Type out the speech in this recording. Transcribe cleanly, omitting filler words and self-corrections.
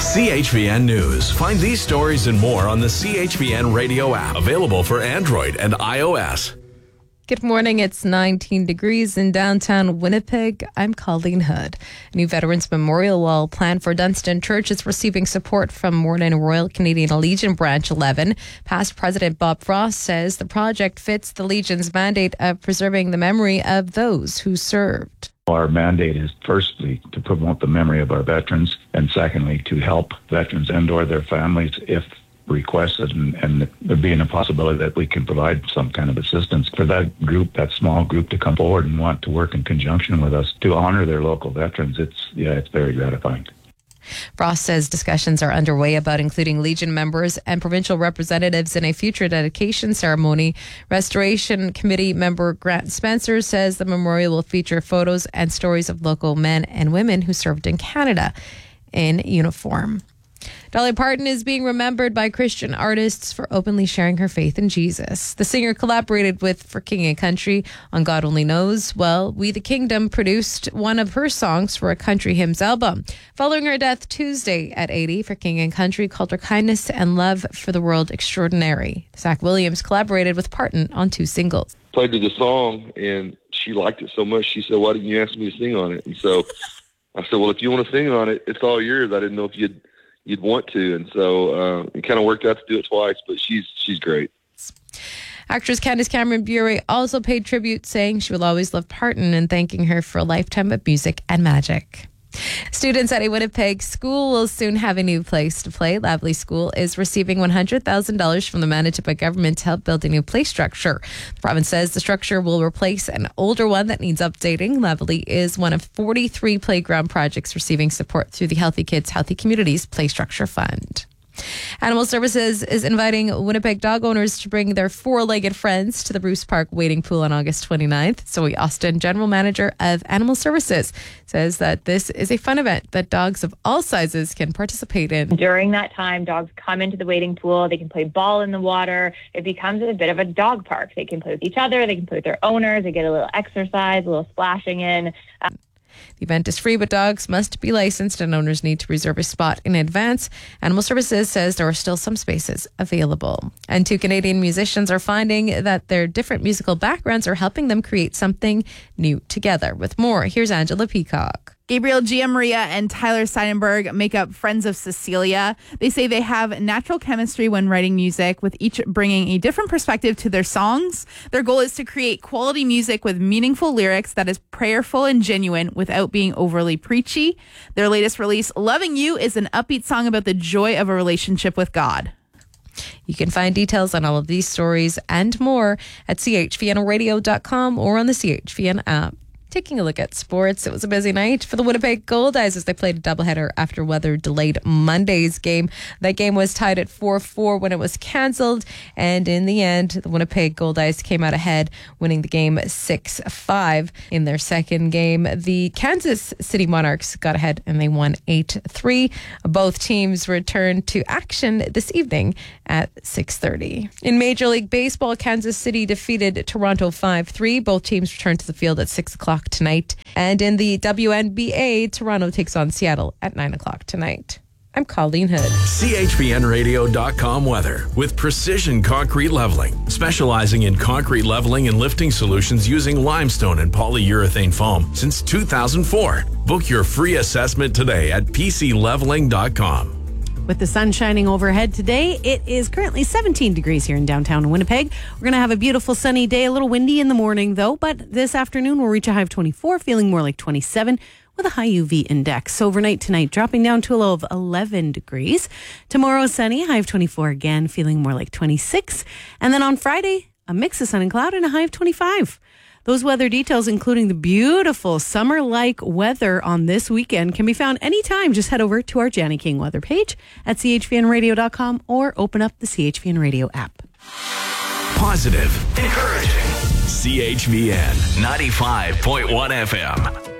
CHVN News. Find these stories and more on the CHVN radio app, available for Android and iOS. Good morning. It's 19 degrees in downtown Winnipeg. I'm Colleen Hood. A new Veterans Memorial Wall planned for Dunstan Church is receiving support from Morning Royal Canadian Legion Branch 11. Past President Bob Frost says the project fits the Legion's mandate of preserving the memory of those who served. Our mandate is firstly to promote the memory of our veterans, and secondly to help veterans and/or their families if requested, and there being a possibility that we can provide some kind of assistance for that group, that small group, to come forward and want to work in conjunction with us to honor their local veterans. It's very gratifying. Frost says discussions are underway about including Legion members and provincial representatives in a future dedication ceremony. Restoration Committee member Grant Spencer says the memorial will feature photos and stories of local men and women who served in Canada in uniform. Dolly Parton is being remembered by Christian artists for openly sharing her faith in Jesus. The singer collaborated with For King and Country on God Only Knows. Well, We the Kingdom produced one of her songs for a country hymns album. Following her death Tuesday at 80, For King and Country called her kindness and love for the world extraordinary. Zach Williams collaborated with Parton on 2 singles. Played the song, and she liked it so much, she said, "Why didn't you ask me to sing on it?" And so I said, "Well, if you want to sing on it, it's all yours." I didn't know if you'd want to, and so it kind of worked out to do it twice, but she's great. Actress Candace Cameron Bure also paid tribute, saying she will always love Parton and thanking her for a lifetime of music and magic. Students at a Winnipeg school will soon have a new place to play. Lavely School is receiving $100,000 from the Manitoba government to help build a new play structure. The province says the structure will replace an older one that needs updating. Lavely is one of 43 playground projects receiving support through the Healthy Kids, Healthy Communities Play Structure Fund. Animal Services is inviting Winnipeg dog owners to bring their 4-legged friends to the Bruce Park wading pool on August 29th. Zoe Austin, General Manager of Animal Services, says that this is a fun event that dogs of all sizes can participate in. During that time, dogs come into the wading pool. They can play ball in the water. It becomes a bit of a dog park. They can play with each other. They can play with their owners. They get a little exercise, a little splashing in. The event is free, but dogs must be licensed and owners need to reserve a spot in advance. Animal Services says there are still some spaces available. And 2 Canadian musicians are finding that their different musical backgrounds are helping them create something new together. With more, here's Angela Peacock. Gabriel Gianmaria and Tyler Seidenberg make up Friends of Cecilia. They say they have natural chemistry when writing music, with each bringing a different perspective to their songs. Their goal is to create quality music with meaningful lyrics that is prayerful and genuine without being overly preachy. Their latest release, Loving You, is an upbeat song about the joy of a relationship with God. You can find details on all of these stories and more at chvnradio.com or on the CHVN app. Taking a look at sports, it was a busy night for the Winnipeg Goldeyes as they played a doubleheader after weather delayed Monday's game. That game was tied at 4-4 when it was cancelled, and in the end, the Winnipeg Goldeyes came out ahead, winning the game 6-5. In their second game, the Kansas City Monarchs got ahead and they won 8-3. Both teams returned to action this evening at 6:30. In Major League Baseball, Kansas City defeated Toronto 5-3. Both teams returned to the field at 6 o'clock tonight. And in the WNBA, Toronto takes on Seattle at 9 o'clock tonight. I'm Colleen Hood. CHVNradio.com weather with Precision Concrete Leveling, specializing in concrete leveling and lifting solutions using limestone and polyurethane foam since 2004. Book your free assessment today at PCLeveling.com. With the sun shining overhead today, it is currently 17 degrees here in downtown Winnipeg. We're going to have a beautiful sunny day, a little windy in the morning though, but this afternoon we'll reach a high of 24, feeling more like 27 with a high UV index. Overnight tonight, dropping down to a low of 11 degrees. Tomorrow, sunny, high of 24 again, feeling more like 26. And then on Friday, a mix of sun and cloud and a high of 25. Those weather details, including the beautiful summer-like weather on this weekend, can be found anytime. Just head over to our Janny King weather page at chvnradio.com or open up the CHVN Radio app. Positive, encouraging. CHVN 95.1 FM.